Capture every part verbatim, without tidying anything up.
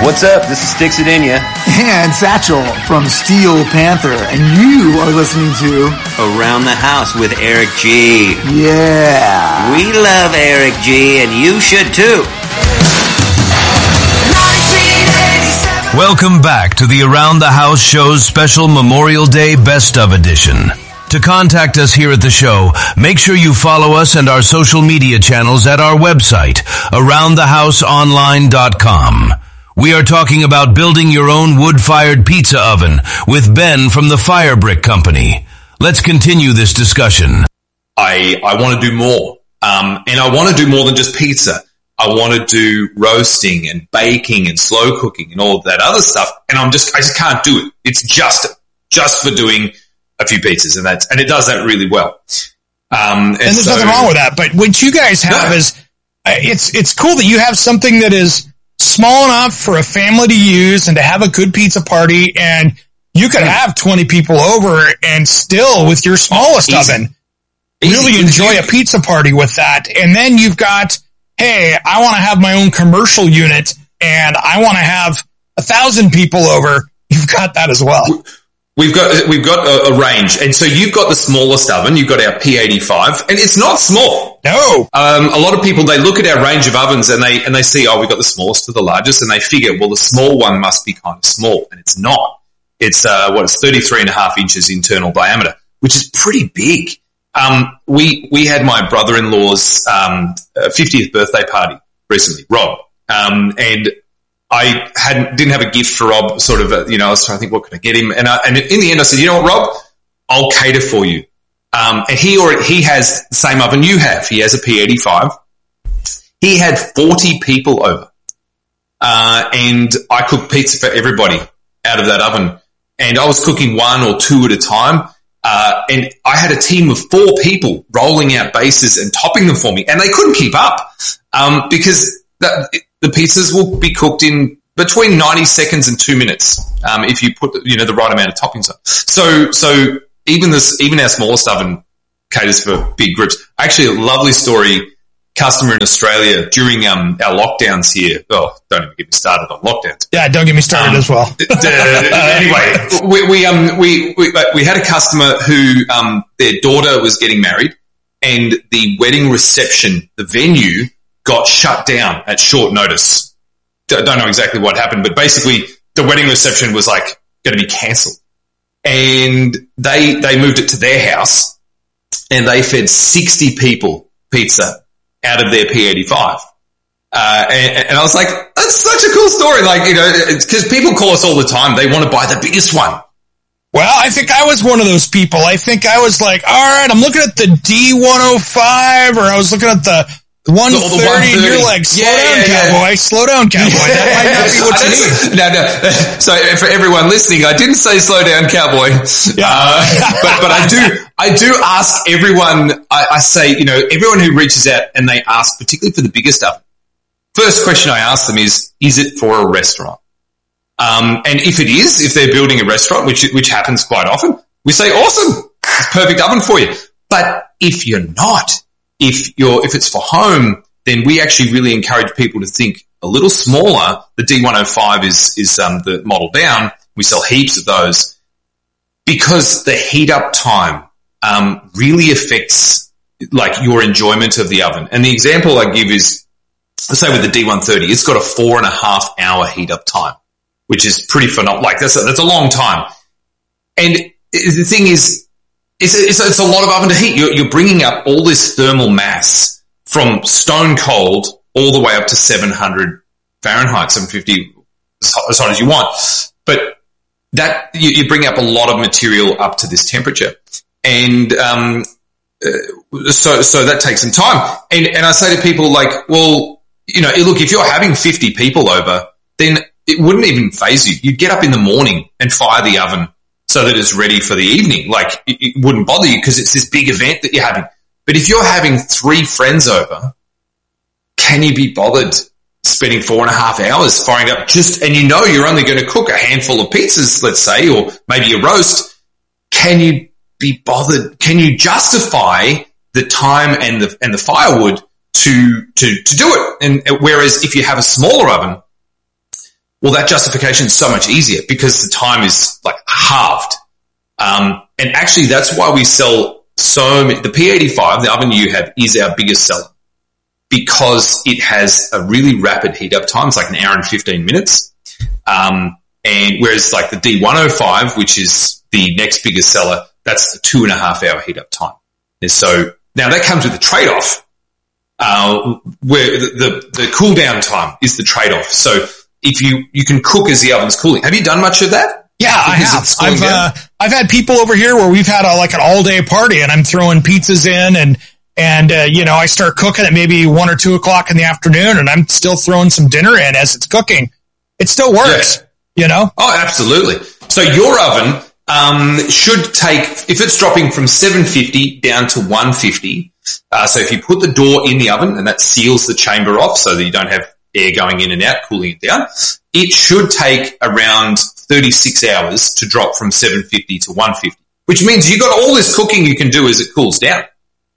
What's up? This is Sticks It In Ya. And Satchel from Steel Panther. And you are listening to Around the House with Eric G. Yeah. We love Eric G, and you should too. Welcome back to the Around the House show's special Memorial Day Best of edition. To contact us here at the show, make sure you follow us and our social media channels at our website, around the house online dot com. We are talking about building your own wood-fired pizza oven with Ben from the Fire Brick Company. Let's continue this discussion. I, I want to do more. Um, and I want to do more than just pizza. I want to do roasting and baking and slow cooking and all of that other stuff. And I'm just, I just can't do it. It's just, just for doing a few pizzas, and that's, and it does that really well. Um, and, and there's so, nothing wrong with that. But what you guys have no. is, uh, it's, it's cool that you have something that is small enough for a family to use and to have a good pizza party, and you could have twenty people over and still with your smallest Easy. oven Easy. really enjoy a pizza party with that. And then you've got, hey, I want to have my own commercial unit and I want to have a thousand people over. You've got that as well. We've got, we've got a, a range. And so you've got the smallest oven. You've got our P eighty-five, and it's not small. No. Um, a lot of people, they look at our range of ovens and they, and they see, oh, we've got the smallest to the largest, and they figure, well, the small one must be kind of small. And it's not. It's, uh, what, it's thirty-three and a half inches internal diameter, which is pretty big. Um, we, we had my brother-in-law's, um, fiftieth birthday party recently, Rob. Um, and I hadn't, didn't have a gift for Rob, sort of, uh, you know, I was trying to think, what could I get him? And, I, and in the end, I said, you know what, Rob, I'll cater for you. Um, and he already, he has the same oven you have. He has a P eighty-five. He had forty people over. Uh, and I cooked pizza for everybody out of that oven. And I was cooking one or two at a time. Uh, and I had a team of four people rolling out bases and topping them for me, and they couldn't keep up, um, because the, the pizzas will be cooked in between ninety seconds and two minutes, um, if you put, you know, the right amount of toppings on. So, so even this, even our smallest oven caters for big groups. Actually, a lovely story. Customer in Australia during um, our lockdowns here. Oh, don't even get me started on lockdowns. Yeah, don't get me started um, as well. uh, anyway, we we um we, we we had a customer who um their daughter was getting married, and the wedding reception, the venue, got shut down at short notice. Don't know exactly what happened, but basically the wedding reception was like going to be cancelled, and they they moved it to their house, and they fed sixty people pizza out of their P eighty-five. Uh, and, and I was like, that's such a cool story. Like, you know, because people call us all the time. They want to buy the biggest one. Well, I think I was one of those people. I think I was like, all right, I'm looking at the D one oh five, or I was looking at the one thirty, and you're like, slow yeah, down, yeah, cowboy, yeah. slow down, cowboy. That might not be what you need. No, no. So for everyone listening, I didn't say slow down, cowboy. Yeah. Uh, but, but I do, I do ask everyone, I, I say, you know, everyone who reaches out and they ask, particularly for the biggest stuff, first question I ask them is, is it for a restaurant? Um, and if it is, if they're building a restaurant, which, which happens quite often, we say, awesome, it's a perfect oven for you. But if you're not, if you're, if it's for home, then we actually really encourage people to think a little smaller. The D one oh five is, is, um, the model down. We sell heaps of those because the heat up time, um, really affects like your enjoyment of the oven. And the example I give is, let's say with the D one thirty, it's got a four and a half hour heat up time, which is pretty phenomenal. Like that's a, that's a long time. And the thing is, it's a, it's a, it's a lot of oven to heat. You're, you're bringing up all this thermal mass from stone cold all the way up to seven hundred Fahrenheit, seven fifty, as hot, as hot as you want. But that, you, you bring up a lot of material up to this temperature. And, um, uh, so, so that takes some time. And, and I say to people like, well, you know, look, if you're having fifty people over, then it wouldn't even faze you. You'd get up in the morning and fire the oven so that it's ready for the evening. Like, it, it wouldn't bother you because it's this big event that you're having. But if you're having three friends over, can you be bothered spending four and a half hours firing up just, and you know you're only going to cook a handful of pizzas, let's say, or maybe a roast. Can you be bothered? Can you justify the time and the, and the firewood to, to, to do it? And whereas if you have a smaller oven, Well, that justification is so much easier because the time is like halved. Um, and actually that's why we sell so many. The P eighty-five, the oven you have, is our biggest seller because it has a really rapid heat up time. It's like an hour and fifteen minutes. Um, and whereas like the D one oh five, which is the next biggest seller, that's a two and a half hour heat up time. And so now that comes with a trade off, uh, where the, the, the cool down time is the trade off. So if you, you can cook as the oven's cooling. Have you done much of that? Yeah, I have. I've, uh, I've had people over here where we've had a, like an all day party and I'm throwing pizzas in and, and, uh, you know, I start cooking at maybe one or two o'clock in the afternoon and I'm still throwing some dinner in as it's cooking. It still works, yeah. You know? Oh, absolutely. So your oven, um, should take, if it's dropping from seven fifty down to one fifty, uh, so if you put the door in the oven and that seals the chamber off so that you don't have air going in and out, cooling it down, it should take around thirty-six hours to drop from seven fifty to one fifty, which means you've got all this cooking you can do as it cools down.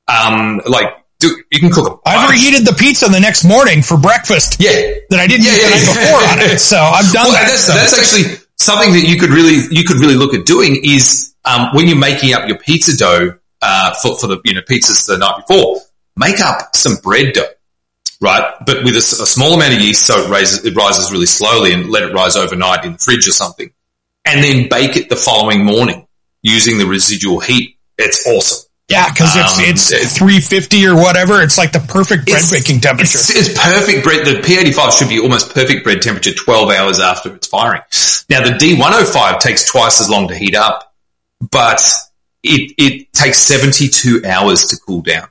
Um, like, do, you can cook a I've reheated the pizza the next morning for breakfast. Yeah. That I didn't yeah, eat yeah, the night yeah. before on it. So I've done well, that. That's, so. that's actually something that you could really, you could really look at doing is, um, when you're making up your pizza dough, uh, for, for the, you know, pizzas the night before, make up some bread dough. Right, but with a, a small amount of yeast, so it raises, it rises really slowly, and let it rise overnight in the fridge or something, and then bake it the following morning using the residual heat. It's awesome. Yeah, because um, it's it's three fifty or whatever. It's like the perfect bread baking temperature. It's, it's perfect bread. The P eighty-five should be almost perfect bread temperature twelve hours after it's firing. Now the D one oh five takes twice as long to heat up, but it it takes seventy-two hours to cool down.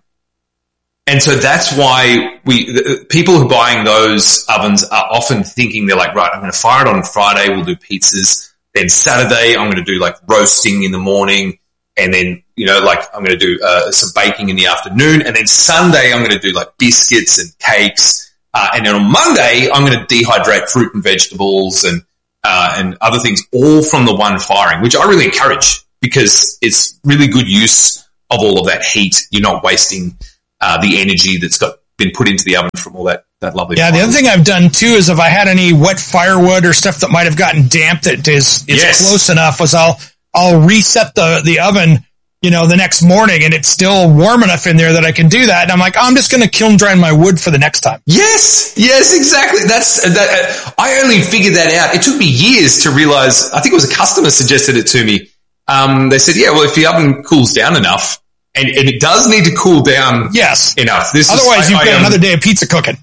And so that's why we, the, people who are buying those ovens are often thinking, they're like, right, I'm going to fire it on Friday. We'll do pizzas. Then Saturday, I'm going to do like roasting in the morning. And then, you know, like I'm going to do uh, some baking in the afternoon. And then Sunday, I'm going to do like biscuits and cakes. Uh, and then on Monday, I'm going to dehydrate fruit and vegetables and, uh, and other things all from the one firing, which I really encourage because it's really good use of all of that heat. You're not wasting Uh, the energy that's got been put into the oven from all that, that lovely. Yeah, fire. the other thing I've done too is if I had any wet firewood or stuff that might have gotten damp that is, is Yes. close enough, was I'll I'll reset the, the oven, you know, the next morning and it's still warm enough in there that I can do that. And I'm like, oh, I'm just going to kiln dry my wood for the next time. Yes, yes, exactly. That's that. Uh, I only figured that out. It took me years to realize. I think it was a customer suggested it to me. Um, they said, yeah, well, if the oven cools down enough. And, and it does need to cool down yes. enough. This Otherwise, is, you've I, got I, um, another day of pizza cooking.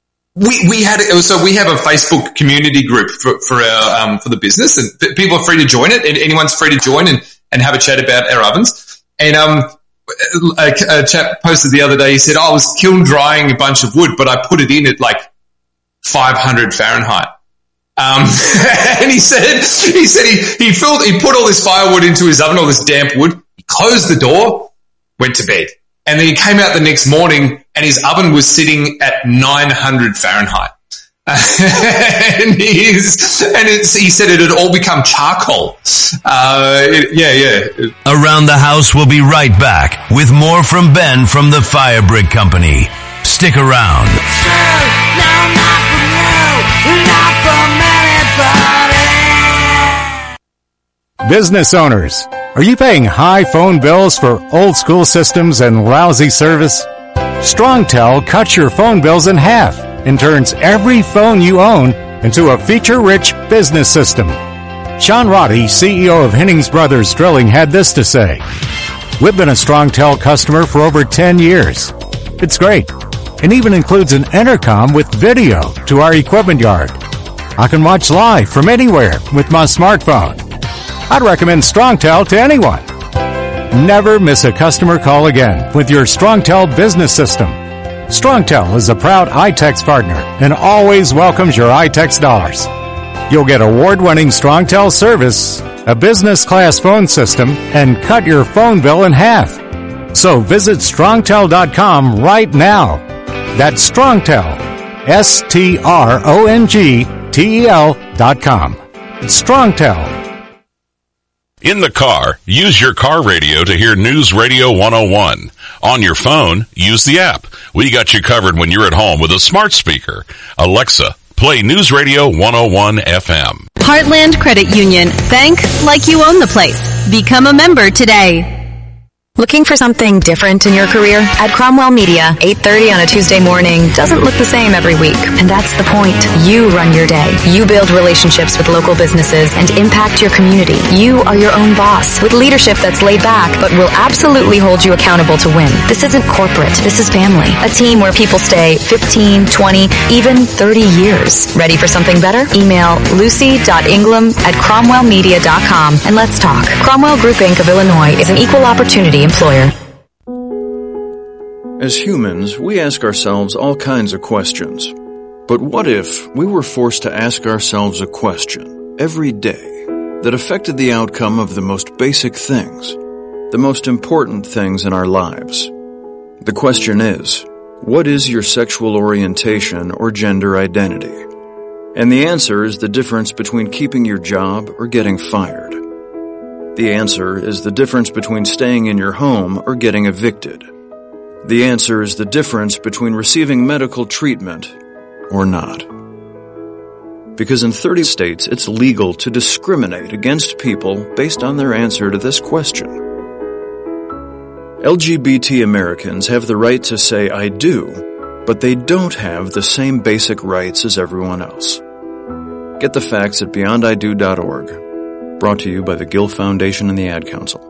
We we had so we have a Facebook community group for for our um for the business, and th- people are free to join it. And anyone's free to join and, and have a chat about our ovens. And um, a, a chap posted the other day. He said, oh, "I was kiln drying a bunch of wood, but I put it in at like five hundred Fahrenheit." Um, and he said he said he he filled he put all this firewood into his oven, all this damp wood. He closed the door. Went to bed. And then he came out the next morning and his oven was sitting at nine hundred Fahrenheit. and he's, and it's, he said it had all become charcoal. Uh, it, yeah, yeah. Around the House will be right back with more from Ben from the Fire Brick Company. Stick around. No, not from you, not from anybody. Business owners, are you paying high phone bills for old school systems and lousy service? StrongTel cuts your phone bills in half and turns every phone you own into a feature-rich business system. Sean Roddy, C E O of Hennings Brothers Drilling, had this to say. We've been a StrongTel customer for over ten years. It's great, and even includes an intercom with video to our equipment yard. I can watch live from anywhere with my smartphone. I'd recommend StrongTel to anyone. Never miss a customer call again with your StrongTel business system. StrongTel is a proud iTex partner and always welcomes your iTex dollars. You'll get award-winning StrongTel service, a business-class phone system, and cut your phone bill in half. So visit strongtel dot com right now. That's StrongTel, S T R O N G T E L dot com. StrongTel. In the car, use your car radio to hear News Radio one oh one. On your phone, use the app. We got you covered when you're at home with a smart speaker. Alexa, Play News Radio one oh one F M. Heartland Credit Union. Bank like you own the place. Become a member today. Looking for something different in your career? At Cromwell Media, eight thirty on a Tuesday morning doesn't look the same every week. And that's the point. You run your day. You build relationships with local businesses and impact your community. You are your own boss with leadership that's laid back but will absolutely hold you accountable to win. This isn't corporate. This is family. A team where people stay fifteen, twenty, even thirty years. Ready for something better? Email lucy dot ingram at cromwell media dot com and let's talk. Cromwell Group Incorporated of Illinois is an equal opportunity employer. As humans, we ask ourselves all kinds of questions. But what if we were forced to ask ourselves a question every day that affected the outcome of the most basic things, the most important things in our lives? The question is, what is your sexual orientation or gender identity? And the answer is the difference between keeping your job or getting fired. The answer is the difference between staying in your home or getting evicted. The answer is the difference between receiving medical treatment or not. Because in thirty states, it's legal to discriminate against people based on their answer to this question. L G B T Americans have the right to say I do, but they don't have the same basic rights as everyone else. Get the facts at beyond I do dot org. Brought to you by the Gill Foundation and the Ad Council.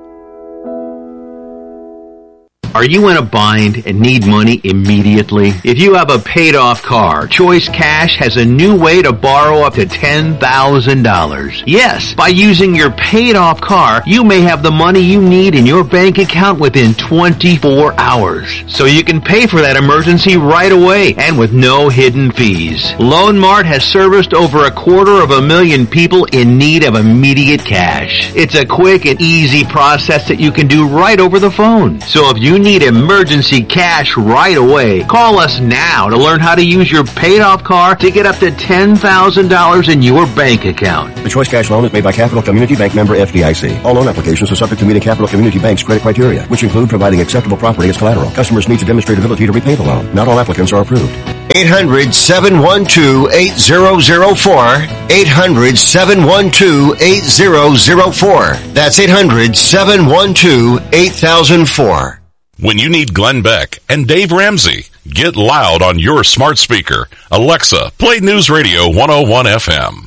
Are you in a bind and need money immediately? If you have a paid-off car, Choice Cash has a new way to borrow up to ten thousand dollars. Yes, by using your paid-off car, you may have the money you need in your bank account within twenty-four hours. So you can pay for that emergency right away and with no hidden fees. Loan Mart has serviced over a quarter of a million people in need of immediate cash. It's a quick and easy process that you can do right over the phone. So if you need emergency cash right away, call us now to learn how to use your paid-off car to get up to ten thousand dollars in your bank account. The Choice Cash loan is made by Capital Community Bank, member F D I C. All loan applications are subject to meeting Capital Community Bank's credit criteria, which include providing acceptable property as collateral. Customers need to demonstrate ability to repay the loan. Not all applicants are approved. eight hundred, seven one two, eight zero zero four. eight hundred, seven one two, eight zero zero four. That's eight hundred, seven one two, eight thousand four. When you need Glenn Beck and Dave Ramsey, get loud on your smart speaker. Alexa, play News Radio one oh one F M.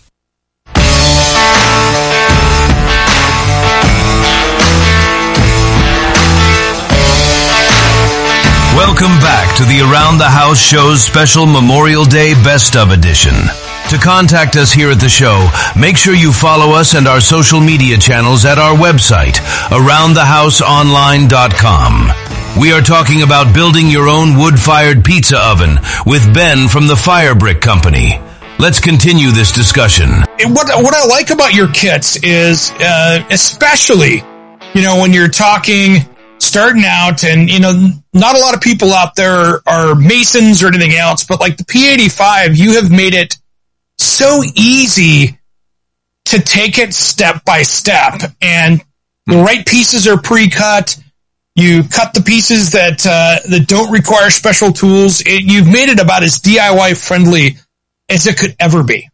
Welcome back to the Around the House Show's special Memorial Day Best of Edition. To contact us here at the show, make sure you follow us and our social media channels at our website, around the house online dot com. We are talking about building your own wood-fired pizza oven with Ben from the Fire Brick Company. Let's continue this discussion. What, what I like about your kits is, uh, especially, you know, when you're talking, starting out, and, you know, not a lot of people out there are masons or anything else, but like the P eighty-five, you have made it so easy to take it step by step, and the right pieces are pre-cut. You cut the pieces that uh, that don't require special tools. It, you've made it about as D I Y friendly as it could ever be.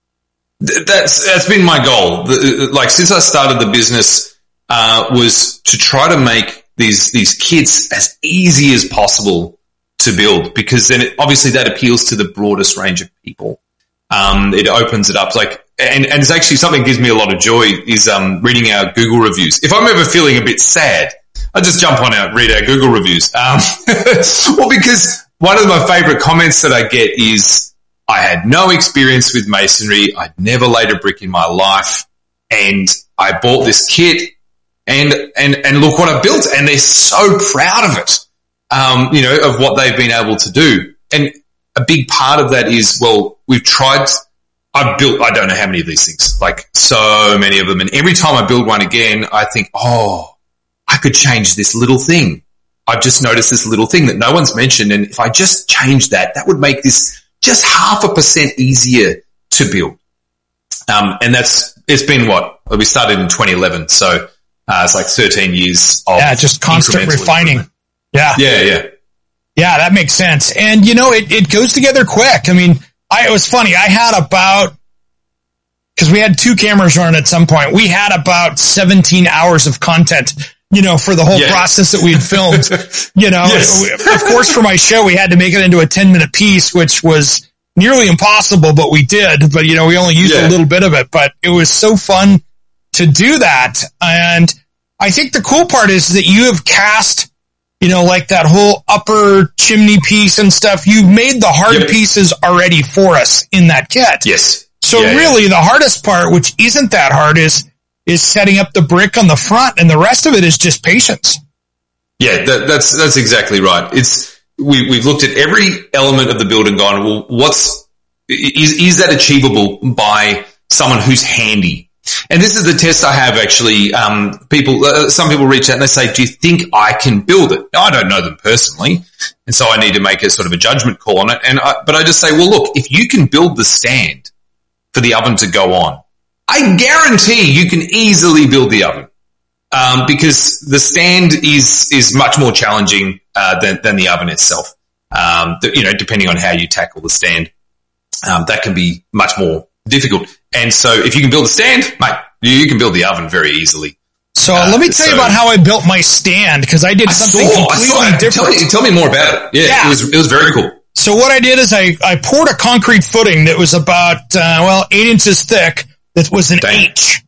That's that's been my goal. The, like since I started the business, uh, was to try to make these these kits as easy as possible to build, because then it, obviously that appeals to the broadest range of people. Um, it opens it up, like, and, and it's actually something that gives me a lot of joy is um, reading our Google reviews. If I'm ever feeling a bit sad, I just jump on out and read our Google reviews. Um, well, because one of my favorite comments that I get is, I had no experience with masonry. I'd never laid a brick in my life. And I bought this kit and, and, and look what I built. And they're so proud of it, um, you know, of what they've been able to do. And a big part of that is, well, we've tried, I've built, I don't know how many of these things, like so many of them. And every time I build one again, I think, oh, I could change this little thing. I've just noticed this little thing that no one's mentioned. And if I just change that, that would make this just half a percent easier to build. Um, and that's, it's been what? We started in twenty eleven. So, uh, it's like thirteen years of yeah, just constant refining. Yeah. Yeah. Yeah. Yeah. That makes sense. And you know, it, it goes together quick. I mean, I, it was funny. I had about, because we had two cameras running at some point, we had about seventeen hours of content, you know, for the whole yeah. process that we had filmed. You know, yes. Of course, for my show, we had to make it into a ten minute piece, which was nearly impossible, but we did. But, you know, we only used yeah. a little bit of it, but it was so fun to do that. And I think the cool part is that you have cast, you know, like that whole upper chimney piece and stuff. You've made the hard yep. pieces already for us in that kit. Yes. So yeah, really yeah. the hardest part, which isn't that hard, is, is setting up the brick on the front, and the rest of it is just patience. Yeah, that, that's, that's exactly right. It's, we, we've looked at every element of the build and gone, well, what's, is, is that achievable by someone who's handy? And this is the test I have actually. Um, people, uh, some people reach out and they say, do you think I can build it? Now, I don't know them personally. And so I need to make a sort of a judgment call on it. And I, but I just say, well, look, if you can build the stand for the oven to go on, I guarantee you can easily build the oven. Um, because the stand is, is much more challenging, uh, than, than the oven itself. Um, the, you know, depending on how you tackle the stand, um, that can be much more difficult. And so if you can build a stand, mate, you can build the oven very easily. So uh, let me tell so, you about how I built my stand, because I did I something saw, completely I saw different. Tell me, tell me more about it. Yeah, yeah, it was, it was very cool. So what I did is I, I poured a concrete footing that was about, uh, well, eight inches thick. That was an Dang. H.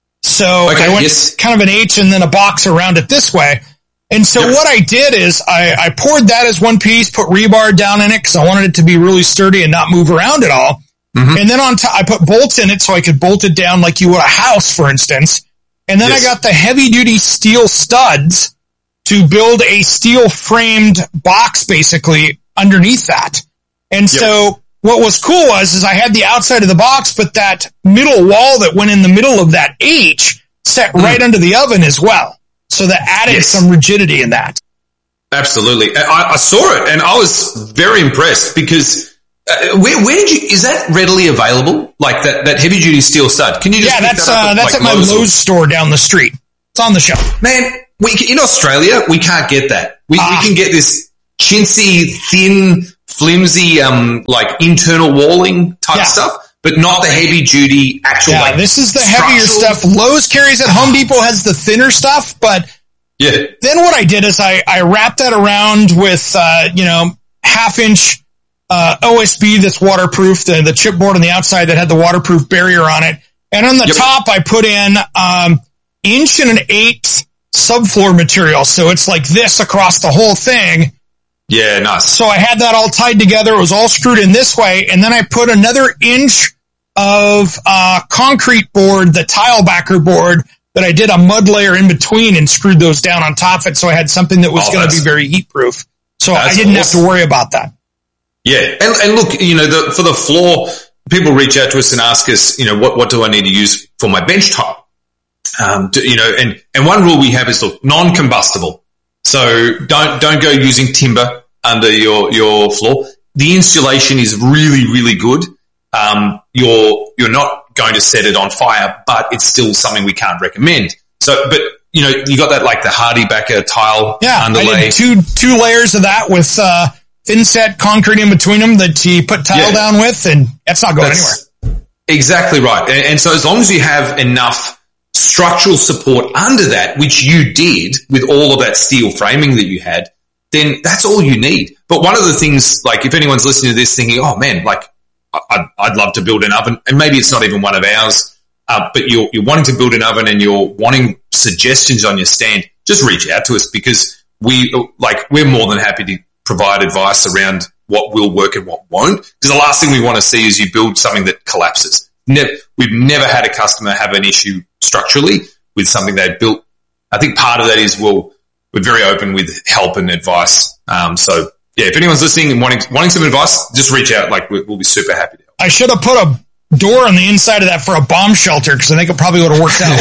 So okay, I went yes. kind of an H and then a box around it this way. And so yep. what I did is I, I poured that as one piece, put rebar down in it because I wanted it to be really sturdy and not move around at all. Mm-hmm. And then on top, I put bolts in it so I could bolt it down like you would a house, for instance. And then yes. I got the heavy-duty steel studs to build a steel-framed box, basically, underneath that. And yep. so what was cool was is I had the outside of the box, but that middle wall that went in the middle of that H set mm. right under the oven as well. So that added yes. some rigidity in that. Absolutely. I, I saw it, and I was very impressed because uh, where, where did you, is that readily available? Like that, that heavy duty steel stud? Can you just yeah, that's, that uh, that's like at my Lowe's, Lowe's store down the street. It's on the shelf. Man, we, in Australia, we can't get that. We, uh, we can get this chintzy, thin, flimsy, um, like internal walling type yeah. stuff, but not the heavy duty actual. Yeah, like, this is the heavier stuff. Lowe's carries it. Home Depot has the thinner stuff, but yeah. Then what I did is I, I wrapped that around with, uh, you know, half inch, uh, O S B that's waterproof, the, the chipboard on the outside that had the waterproof barrier on it. And on the yep. top, I put in, um, inch and an eighth subfloor material. So it's like this across the whole thing. Yeah, nice. So I had that all tied together. It was all screwed in this way. And then I put another inch of, uh, concrete board, the tile backer board, that I did a mud layer in between and screwed those down on top of it. So I had something that was oh, going to be very heat proof. So I didn't awesome. have to worry about that. Yeah. And, and look, you know, the, for the floor, people reach out to us and ask us, you know, what, what do I need to use for my bench top? Um, to, you know, and, and one rule we have is look, non-combustible. So don't, don't go using timber under your, your floor. The insulation is really, really good. Um, you're, you're not going to set it on fire, but it's still something we can't recommend. So, but you know, you got that like the HardieBacker tile yeah, underlay. I did two, two layers of that with, uh, thin set concrete in between them that you put tile yeah. down with, and that's not going that's anywhere. Exactly right. And, and so as long as you have enough structural support under that, which you did with all of that steel framing that you had, then that's all you need. But one of the things, like if anyone's listening to this thinking, oh man, like, I'd, I'd love to build an oven, and maybe it's not even one of ours, uh, but you're, you're wanting to build an oven and you're wanting suggestions on your stand, just reach out to us because we, like, we're more than happy to provide advice around what will work and what won't. Because the last thing we want to see is you build something that collapses. Never, we've never had a customer have an issue structurally with something they've built. I think part of that is, well, we're very open with help and advice. Um, so, yeah, if anyone's listening and wanting wanting some advice, just reach out. Like, we'll be super happy to help. I should have put a door on the inside of that for a bomb shelter because I think it probably would have worked out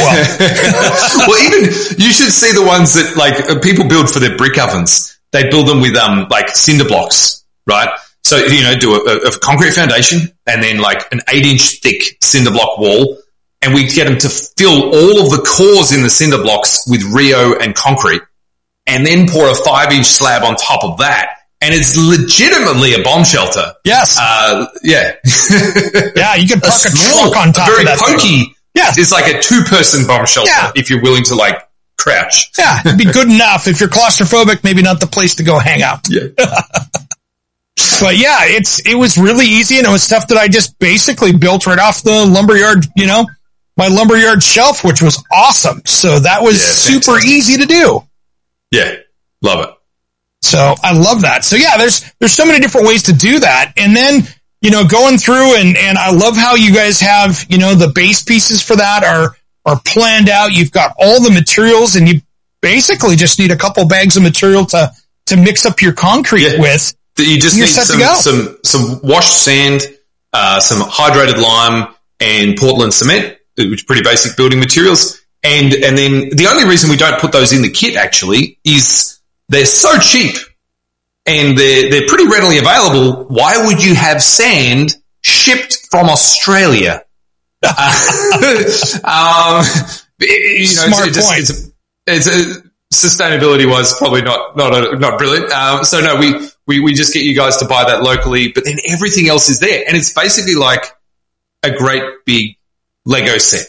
well. Well, even you should see the ones that like people build for their brick ovens. They build them with um like cinder blocks, right? So you know, do a, a concrete foundation and then like an eight inch thick cinder block wall, and we get them to fill all of the cores in the cinder blocks with Rio and concrete, and then pour a five inch slab on top of that. and it's legitimately a bomb shelter. Yes. Uh, yeah. Yeah, you can park a, a small, truck on top a very of that pokey. Thing. Yeah. It's like a two-person bomb shelter yeah. if you're willing to, like, crouch. Yeah, it'd be good enough. If you're claustrophobic, maybe not the place to go hang out. Yeah. But yeah, it's it was really easy, and it was stuff that I just basically built right off the lumberyard, you know, my lumberyard shelf, which was awesome. So that was yeah, super easy to do. Yeah, love it. So I love that. So yeah, there's there's so many different ways to do that. And then, you know, going through and, and I love how you guys have, you know, the base pieces for that are are planned out. You've got all the materials, and you basically just need a couple bags of material to to mix up your concrete yeah. with. You just need some, some some washed sand, uh, some hydrated lime, and Portland cement, which are pretty basic building materials. And and then the only reason we don't put those in the kit actually is they're so cheap and they're they're pretty readily available. Why would you have sand shipped from Australia? uh, um, you know, Smart it's, it's, point. It's, it's, it's a, sustainability wise probably not not a, not brilliant. Um, so no, we. We we just get you guys to buy that locally, but then everything else is there. And it's basically like a great big Lego set.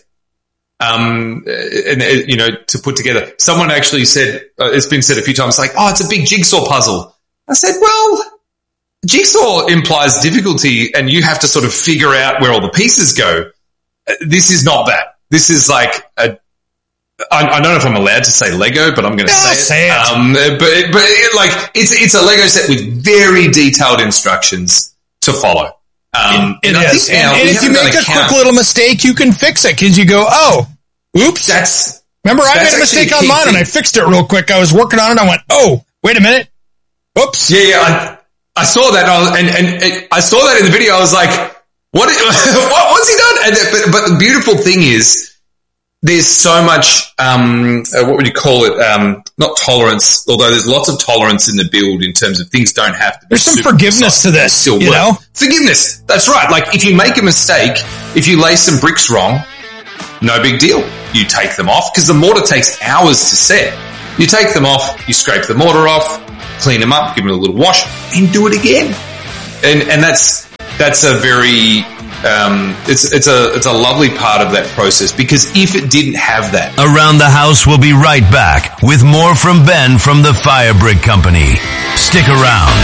Um, and, and you know, to put together. Someone actually said, uh, it's been said a few times, like, oh, it's a big jigsaw puzzle. I said, well, jigsaw implies difficulty and you have to sort of figure out where all the pieces go. Uh, this is not that. This is like a I, I don't know if I'm allowed to say Lego, but I'm going to yeah, say it. Say it. Um, but but it, like it's it's a Lego set with very detailed instructions to follow. Um, it, it and is. I think now, and, and if you make a, a quick little mistake, you can fix it because you go, oh, oops. That's remember I that's made a mistake a on mine thing. And I fixed it real quick. I was working on it. And I went, oh, wait a minute. Oops. Yeah, yeah. I, I saw that, and, I, was, and, and it, I saw that in the video. I was like, what? what what's he done? And, but, but the beautiful thing is, there's so much, um, uh, what would you call it? Um, not tolerance, although there's lots of tolerance in the build in terms of things don't have to be. There's some forgiveness to this, still you know? Forgiveness. That's right. Like if you make a mistake, if you lay some bricks wrong, no big deal. You take them off because the mortar takes hours to set. You take them off, you scrape the mortar off, clean them up, give them a little wash, and do it again. And, and that's, that's a very, Um, it's it's a it's a lovely part of that process because if it didn't have that. Around the House will be right back with more from Ben from the Fire Brick Company. Stick around.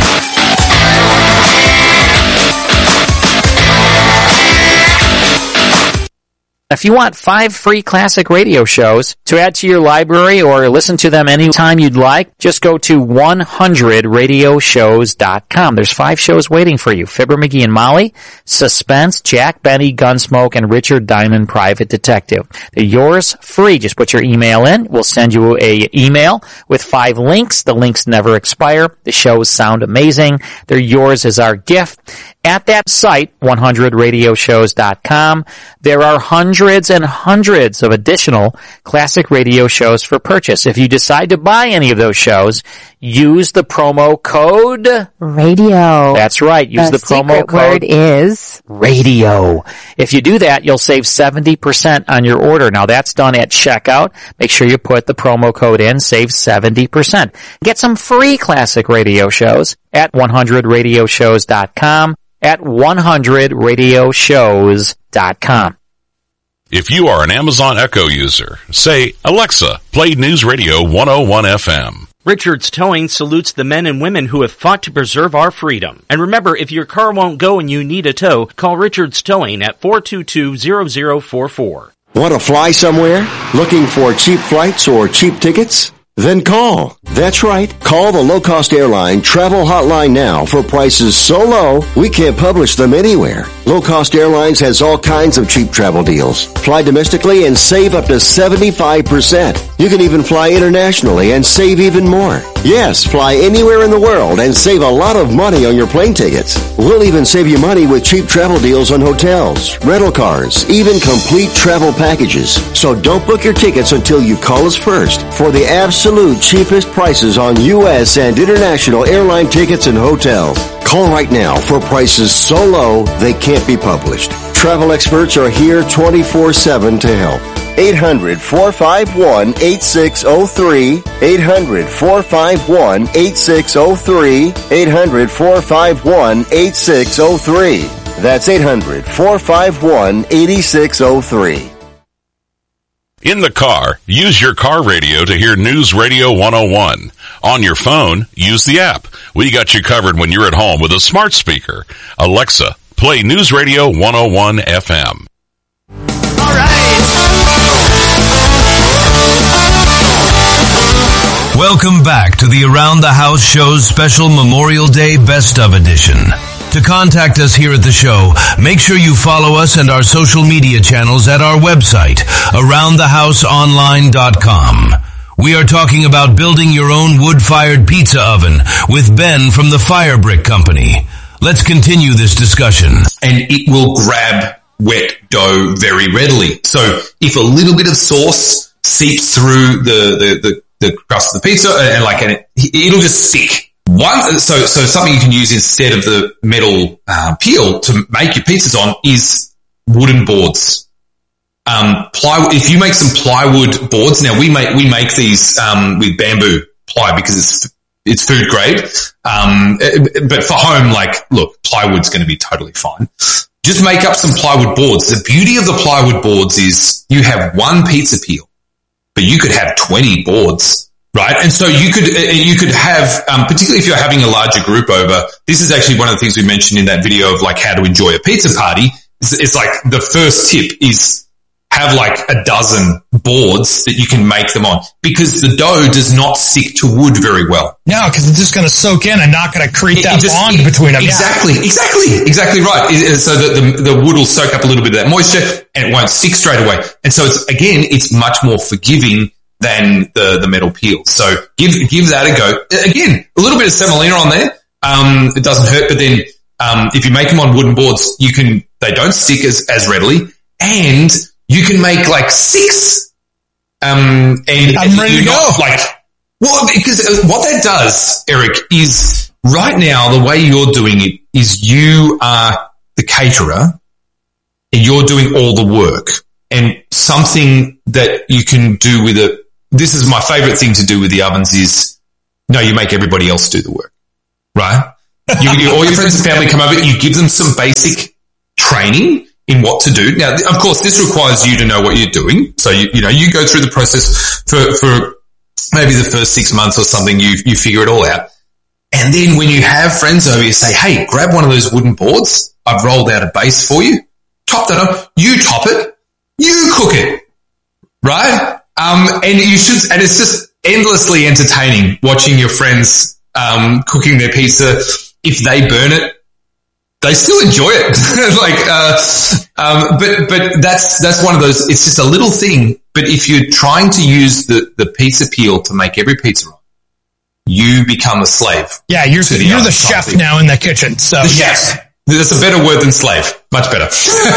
If you want five free classic radio shows to add to your library or listen to them anytime you'd like, just go to one hundred radio shows dot com. There's five shows waiting for you. Fibber, McGee and Molly, Suspense, Jack Benny, Gunsmoke, and Richard Diamond, Private Detective. They're yours free. Just put your email in. We'll send you a email with five links. The links never expire. The shows sound amazing. They're yours as our gift. At that site, one hundred radio shows dot com, there are hundreds and hundreds of additional classic radio shows for purchase. If you decide to buy any of those shows, use the promo code radio. That's right. Use the, the promo secret code word is radio. If you do that, you'll save seventy percent on your order. Now that's done at checkout. Make sure you put the promo code in, save seventy percent. Get some free classic radio shows at one hundred radio shows dot com. At one hundred radio shows dot com. If you are an Amazon Echo user, say, Alexa, play News Radio one oh one F M. Richards Towing salutes the men and women who have fought to preserve our freedom. And remember, if your car won't go and you need a tow, call Richards Towing at four two two, zero zero four four. Want to fly somewhere? Looking for cheap flights or cheap tickets? Then call. That's right. Call the low-cost airline travel hotline now for prices so low we can't publish them anywhere. Low-cost airlines has all kinds of cheap travel deals. Fly domestically and save up to seventy-five percent. You can even fly internationally and save even more. Yes, fly anywhere in the world and save a lot of money on your plane tickets. We'll even save you money with cheap travel deals on hotels, rental cars, even complete travel packages. So don't book your tickets until you call us first for the absolute Absolute cheapest prices on U S and international airline tickets and hotels. Call right now for prices so low they can't be published. travel experts are here twenty-four seven to help. eight hundred, four five one, eight six zero three. eight hundred, four five one, eight six zero three. eight hundred, four five one, eight six zero three. That's eight hundred, four five one, eight six zero three. In the car, use your car radio to hear News Radio one oh one. On your phone, use the app. We got you covered when you're at home with a smart speaker. Alexa, play News Radio one oh one F M. All right. Welcome back to the Around the House Show's special Memorial Day Best of Edition. To contact us here at the show, make sure you follow us and our social media channels at our website, around the house online dot com. We are talking about building your own wood-fired pizza oven with Ben from the Fire Brick Company. Let's continue this discussion. And it will grab wet dough very readily. So if a little bit of sauce seeps through the, the, the, the crust of the pizza and like, and it, it'll just stick. One, so, so something you can use instead of the metal uh, peel to make your pizzas on is wooden boards. Um, plywood, if you make some plywood boards, now we make, we make these, um, with bamboo ply because it's, it's food grade. Um, but for home, like, look, plywood's going to be totally fine. Just make up some plywood boards. The beauty of the plywood boards is you have one pizza peel, but you could have twenty boards. Right. And so you could, you could have, um, particularly if you're having a larger group over, this is actually one of the things we mentioned in that video of like how to enjoy a pizza party. It's, it's like the first tip is have like a dozen boards that you can make them on because the dough does not stick to wood very well. No, because it's just going to soak in and not going to create that just, bond it, between them. Exactly. Yeah. Exactly. Exactly right. It, so that the, the wood will soak up a little bit of that moisture and it won't stick straight away. And so it's, again, it's much more forgiving than the, the metal peel. So give, give that a go. Again, a little bit of semolina on there. Um, it doesn't hurt, but then, um, if you make them on wooden boards, you can, they don't stick as, as readily and you can make like six. Um, and I'm ready to go. Like, well, because what that does, Eric, is right now the way you're doing it is you are the caterer and you're doing all the work and something that you can do with it. This is my favorite thing to do with the ovens is, no, you make everybody else do the work, right? You, you, all your friends and family come over, you give them some basic training in what to do. Now, of course, this requires you to know what you're doing. So, you, you know, you go through the process for, for maybe the first six months or something, you, you figure it all out. And then when you have friends over, you say, hey, grab one of those wooden boards. I've rolled out a base for you. Top that up. You top it. You cook it. Right? Um, and you should, and it's just endlessly entertaining watching your friends, um, cooking their pizza. If they burn it, they still enjoy it. like, uh, um, but, but that's, that's one of those, it's just a little thing. But if you're trying to use the, the pizza peel to make every pizza on, you become a slave. Yeah. You're, the, you're the chef thing. Now in the kitchen. So the yes. chef. That's a better word than slave. Much better.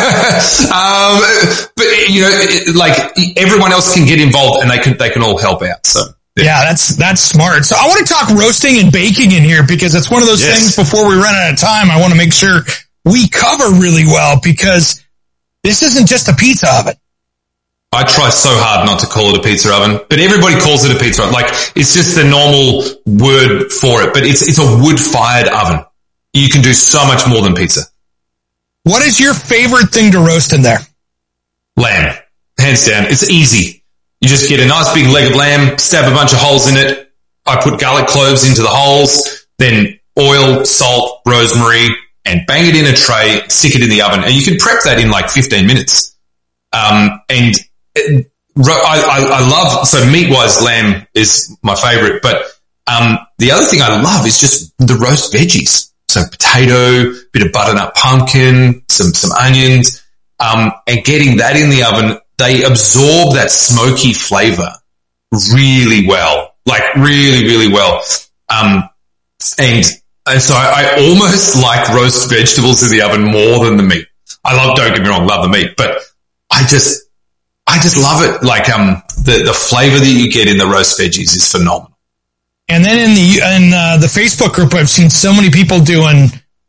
um, but you know, it, like everyone else can get involved and they can, they can all help out. So yeah. yeah, that's, that's smart. So I want to talk roasting and baking in here because it's one of those yes. things before we run out of time. I want to make sure we cover really well because this isn't just a pizza oven. I try so hard not to call it a pizza oven, but everybody calls it a pizza oven. Like it's just the normal word for it, but it's, it's a wood fired oven. You can do so much more than pizza. What is your favorite thing to roast in there? Lamb. Hands down. It's easy. You just get a nice big leg of lamb, stab a bunch of holes in it. I put garlic cloves into the holes, then oil, salt, rosemary, and bang it in a tray, stick it in the oven. And you can prep that in like fifteen minutes. Um, and it, I, I, I love, so meat-wise, lamb is my favorite. But um, the other thing I love is just the roast veggies. So potato, bit of butternut pumpkin, some, some onions, um, and getting that in the oven, they absorb that smoky flavor really well, like really, really well. Um, and, and so I, I almost like roast vegetables in the oven more than the meat. I love, don't get me wrong, love the meat, but I just, I just love it. Like, um, the, the flavor that you get in the roast veggies is phenomenal. And then in the in uh, the Facebook group, I've seen so many people doing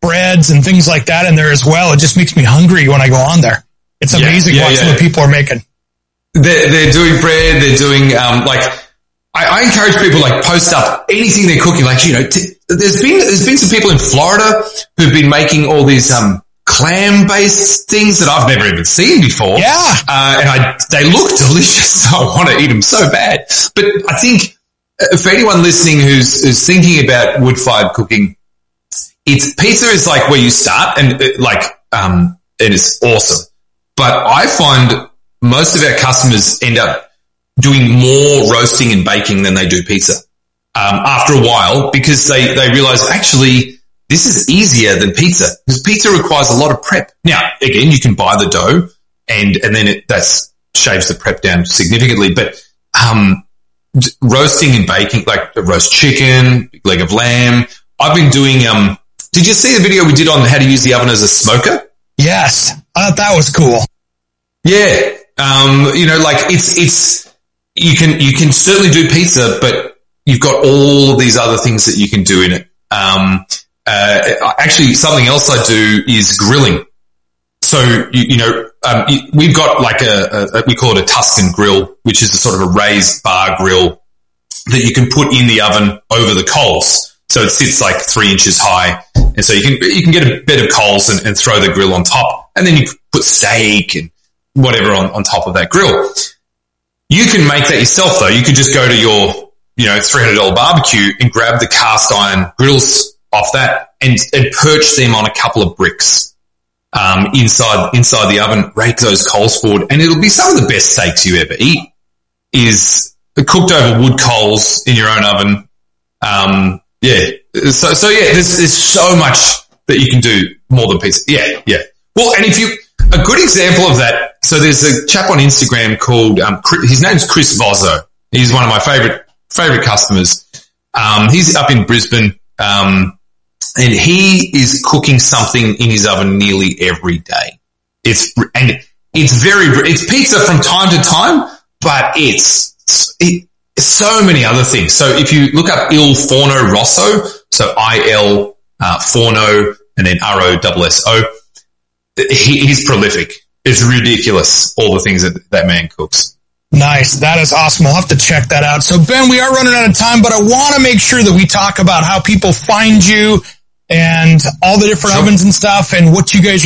breads and things like that in there as well. It just makes me hungry when I go on there. It's amazing yeah, yeah, watching yeah. what people are making. They're, they're doing bread. They're doing, um, like, I, I encourage people like post up anything they're cooking. Like, you know, t- there's been, there's been some people in Florida who've been making all these, um, clam based things that I've never even seen before. Yeah. Uh, and I, they look delicious. I want to eat them so bad. But I think uh, for anyone listening who's, who's thinking about wood fired cooking, it's pizza is like where you start and uh, like, um, it is awesome. But I find most of our customers end up doing more roasting and baking than they do pizza um, after a while because they, they realize actually this is easier than pizza because pizza requires a lot of prep. Now, again, you can buy the dough and, and then it that's shaves the prep down significantly. But um, roasting and baking, like roast chicken, leg of lamb. I've been doing, um, did you see the video we did on how to use the oven as a smoker? Yes. I thought that was cool. Yeah. Um, you know, like it's, it's, you can, you can certainly do pizza, but you've got all of these other things that you can do in it. Um, uh, actually something else I do is grilling. So, you, you know, um, we've got like a, a, we call it a Tuscan grill, which is a sort of a raised bar grill that you can put in the oven over the coals. So it sits like three inches high. And so you can, you can get a bed of coals and, and throw the grill on top. And then you put steak and whatever on, on top of that grill. You can make that yourself though. You could just go to your, you know, three hundred dollars barbecue and grab the cast iron grills off that and, and perch them on a couple of bricks, um, inside, inside the oven, rake those coals forward. And it'll be some of the best steaks you ever eat is cooked over wood coals in your own oven. Um, yeah. So, so yeah, there's, there's so much that you can do more than pizza. Yeah. Yeah. Well, and if you, a good example of that, so there's a chap on Instagram called, um, his name's Chris Vozzo. He's one of my favorite, favorite customers. Um, he's up in Brisbane, um, and he is cooking something in his oven nearly every day. It's, and it's very, it's pizza from time to time, but it's, it, so many other things. So if you look up Il Forno Rosso, so I L, uh, Forno, and then R O S S O, he, he's prolific. It's ridiculous, all the things that that man cooks. Nice. That is awesome. I'll have to check that out. So, Ben, we are running out of time, but I want to make sure that we talk about how people find you and all the different sure. ovens and stuff and what you guys